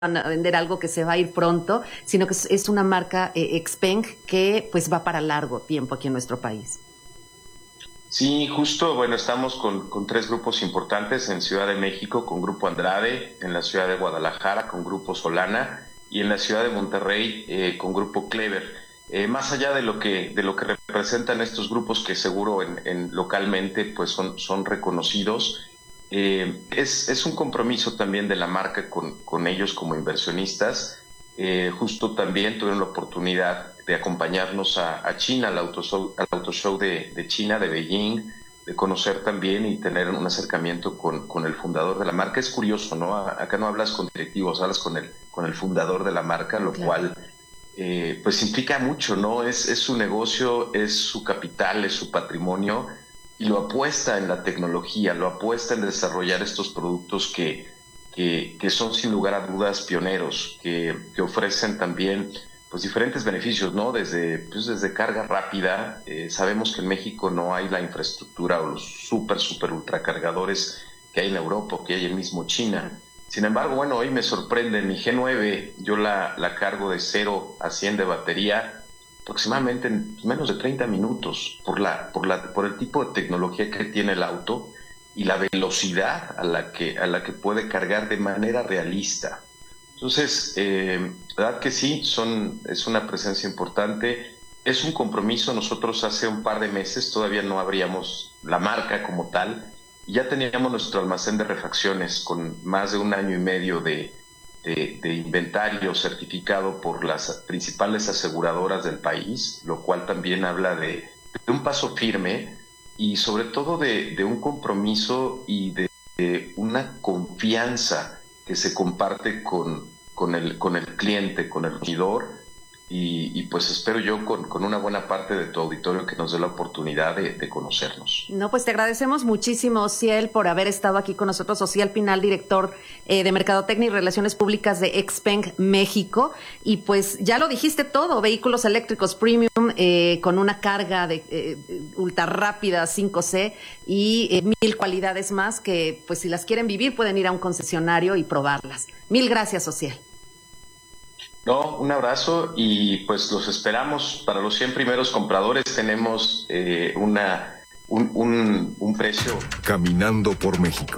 a vender algo que se va a ir pronto, sino que es una marca Xpeng que pues va para largo tiempo aquí en nuestro país. Sí, justo, bueno, estamos con tres grupos importantes en Ciudad de México, con Grupo Andrade, en la ciudad de Guadalajara, con Grupo Solana, y en la ciudad de Monterrey, con Grupo Clever. Más allá de lo que representan estos grupos, que seguro localmente pues son reconocidos, es un compromiso también de la marca con ellos como inversionistas. Justo también tuvieron la oportunidad de acompañarnos a China, al auto show de China, de Beijing, de conocer también y tener un acercamiento con el fundador de la marca. Es curioso, ¿no? Acá no hablas con directivos, hablas con el fundador de la marca, lo cual pues implica mucho, ¿no? Es su negocio, es su capital, es su patrimonio, y lo apuesta en la tecnología, lo apuesta en desarrollar estos productos que son sin lugar a dudas pioneros, que ofrecen también pues diferentes beneficios, ¿no? Desde carga rápida. Sabemos que en México no hay la infraestructura o los super ultracargadores que hay en Europa o que hay en mismo China. Sin embargo, bueno, hoy me sorprende, mi G9 yo la cargo de 0 a 100 de batería aproximadamente en menos de 30 minutos por el tipo de tecnología que tiene el auto y la velocidad a la que puede cargar de manera realista. Entonces, verdad que sí, es una presencia importante, es un compromiso. Nosotros hace un par de meses todavía no abríamos la marca como tal, y ya teníamos nuestro almacén de refacciones con más de 1 año y medio de inventario certificado por las principales aseguradoras del país, lo cual también habla de un paso firme y sobre todo de un compromiso y de una confianza que se comparte con el cliente, con el consumidor, y pues espero yo con una buena parte de tu auditorio que nos dé la oportunidad de conocernos. No, pues te agradecemos muchísimo, Ociel, por haber estado aquí con nosotros. Ociel Pinal, director de Mercadotecnia y Relaciones Públicas de Xpeng México. Y pues ya lo dijiste todo, vehículos eléctricos premium con una carga de ultra rápida 5C y 1000 cualidades más que pues si las quieren vivir pueden ir a un concesionario y probarlas. Mil gracias, Ociel. No, un abrazo, y pues los esperamos. Para los 100 primeros compradores tenemos un precio. Caminando por México.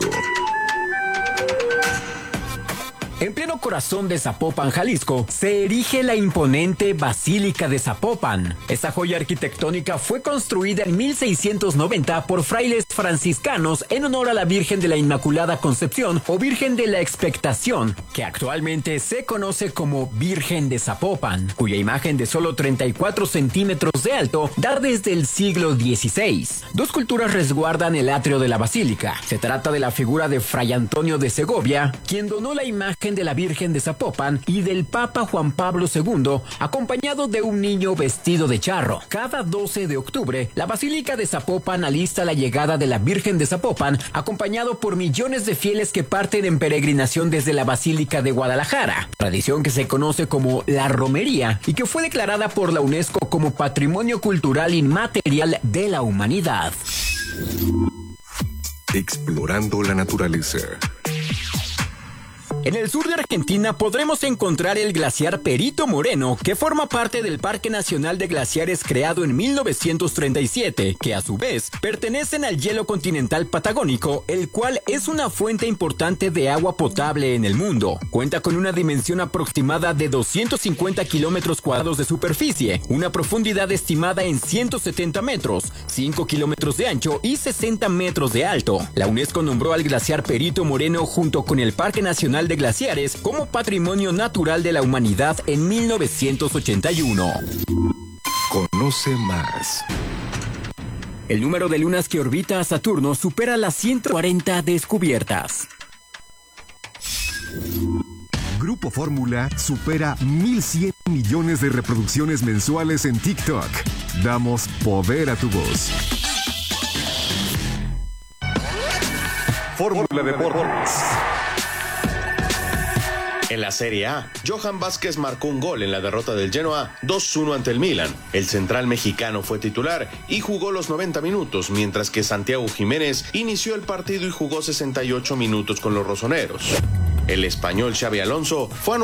En pleno corazón de Zapopan, Jalisco, se erige la imponente Basílica de Zapopan. Esta joya arquitectónica fue construida en 1690 por frailes franciscanos en honor a la Virgen de la Inmaculada Concepción o Virgen de la Expectación, que actualmente se conoce como Virgen de Zapopan, cuya imagen de solo 34 centímetros de alto da desde el siglo XVI. Dos culturas resguardan el atrio de la basílica. Se trata de la figura de Fray Antonio de Segovia, quien donó la imagen de la Virgen de Zapopan, y del Papa Juan Pablo II, acompañado de un niño vestido de charro. Cada 12 de octubre, la Basílica de Zapopan alista la llegada de la Virgen de Zapopan, acompañado por millones de fieles que parten en peregrinación desde la Basílica de Guadalajara, tradición que se conoce como la romería y que fue declarada por la UNESCO como Patrimonio Cultural Inmaterial de la Humanidad. Explorando la naturaleza. En el sur de Argentina podremos encontrar el glaciar Perito Moreno, que forma parte del Parque Nacional de Glaciares creado en 1937, que a su vez pertenecen al hielo continental patagónico, el cual es una fuente importante de agua potable en el mundo. Cuenta con una dimensión aproximada de 250 kilómetros cuadrados de superficie, una profundidad estimada en 170 metros, 5 kilómetros de ancho y 60 metros de alto. La UNESCO nombró al glaciar Perito Moreno junto con el Parque Nacional de Glaciares como Patrimonio Natural de la Humanidad en 1981. Conoce más. El número de lunas que orbita a Saturno supera las 140 descubiertas. Grupo Fórmula supera 1,100 millones de reproducciones mensuales en TikTok. Damos poder a tu voz. Fórmula Deportes. En la Serie A, Johan Vázquez marcó un gol en la derrota del Genoa 2-1 ante el Milan. El central mexicano fue titular y jugó los 90 minutos, mientras que Santiago Jiménez inició el partido y jugó 68 minutos con los rosoneros. El español Xabi Alonso fue